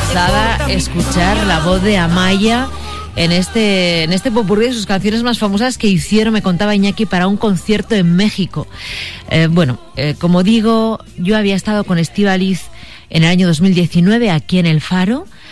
gozada escuchar la voz de Amaya en este popurrí de sus canciones más famosas que hicieron, me contaba Iñaki, para un concierto en México. Como digo, yo había estado con Estíbaliz en el año 2019 aquí en El Faro,